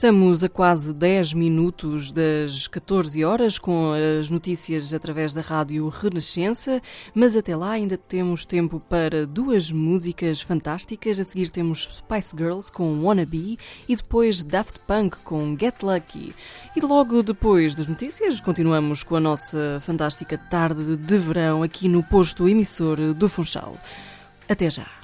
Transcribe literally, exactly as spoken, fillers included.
Estamos a quase dez minutos das catorze horas com as notícias através da Rádio Renascença, mas até lá ainda temos tempo para duas músicas fantásticas. A seguir temos Spice Girls com Wannabe e depois Daft Punk com Get Lucky. E logo depois das notícias continuamos com a nossa fantástica tarde de verão aqui no posto emissor do Funchal. Até já!